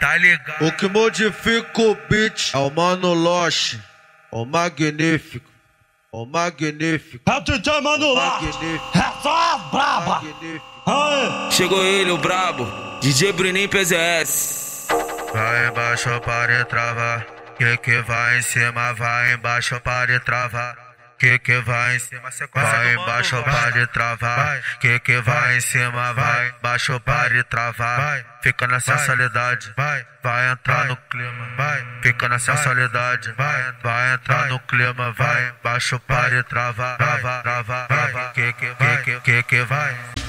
tá ligado? O que modifica o beat é o Mano Loche, o magnífico, o magnífico. É o DJ Mano Loche, é só as braba. Aê. Chegou ele, o brabo, DJ Bruninho PZS. Vai embaixo para travar, que vai em cima, vai embaixo para travar. Que vai em cima, sequência vai embaixo para travar. Que vai em cima, vai embaixo para travar. Fica na sensualidade, vai entrar no clima, fica na sensualidade, vai entrar no clima, vai embaixo para travar, que vai.